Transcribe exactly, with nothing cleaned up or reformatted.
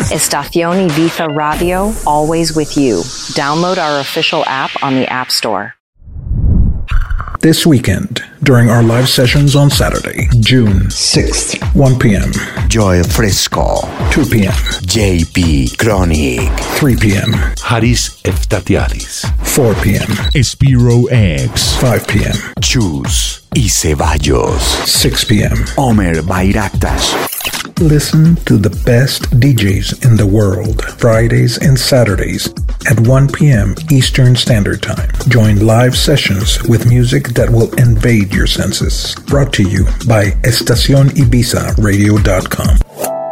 Estación Ibiza Radio, always with you. Download our official app on the App Store. This weekend, during our live sessions on Saturday, June sixth, one p.m. Joel Fresco. two p.m. J P Chronic. three p.m. Haris Eftatiadis. four p.m. Spiro X. five p.m. Chus y Ceballos. six p.m. Omer Bayraktas. Listen to the best D Js in the world, Fridays and Saturdays at one p.m. Eastern Standard Time. Join live sessions with music that will invade your senses. Brought to you by estacion ibiza radio dot com.